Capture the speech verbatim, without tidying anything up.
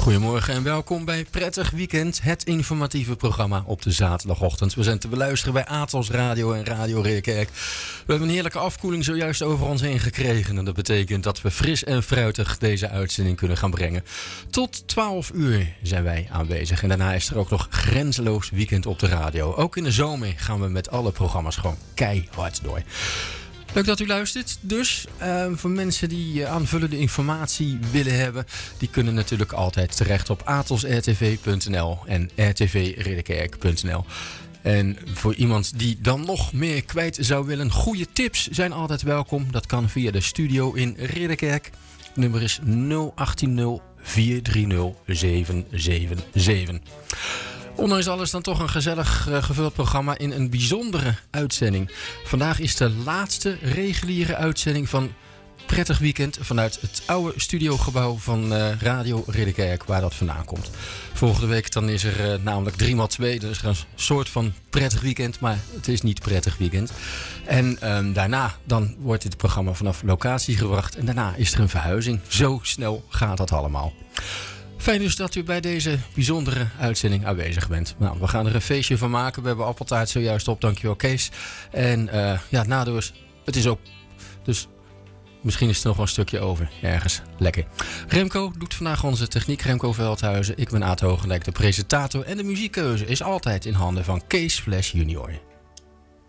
Goedemorgen en welkom bij Prettig Weekend, het informatieve programma op de zaterdagochtend. We zijn te beluisteren bij Atos Radio en Radio Ridderkerk. We hebben een heerlijke afkoeling zojuist over ons heen gekregen. En dat betekent dat we fris en fruitig deze uitzending kunnen gaan brengen. Tot twaalf uur zijn wij aanwezig. En daarna is er ook nog grenzeloos weekend op de radio. Ook in de zomer gaan we met alle programma's gewoon keihard door. Leuk dat u luistert. Dus uh, voor mensen die uh, aanvullende informatie willen hebben, die kunnen natuurlijk altijd terecht op atos r t v punt n l en r t v ridderkerk punt n l. En voor iemand die dan nog meer kwijt zou willen, goede tips zijn altijd welkom. Dat kan via de studio in Ridderkerk. Het nummer is nul een acht nul vier drie nul zeven zeven zeven. Ondanks alles dan toch een gezellig uh, gevuld programma in een bijzondere uitzending. Vandaag is de laatste reguliere uitzending van Prettig Weekend vanuit het oude studiogebouw van uh, Radio Ridderkerk, waar dat vandaan komt. Volgende week dan is er uh, namelijk drie maal twee, dus een soort van Prettig Weekend, maar het is niet Prettig Weekend. En um, daarna dan wordt dit programma vanaf locatie gebracht en daarna is er een verhuizing. Zo snel gaat dat allemaal. Fijn dus dat u bij deze bijzondere uitzending aanwezig bent. Nou, we gaan er een feestje van maken. We hebben appeltaart zojuist op, dankjewel Kees. En uh, ja, nadeel is, het is ook. Dus misschien is er nog wel een stukje over, ergens. Lekker. Remco doet vandaag onze techniek, Remco Veldhuizen. Ik ben Aad Hogendijk, de presentator. En de muziekkeuze is altijd in handen van Kees Flash junior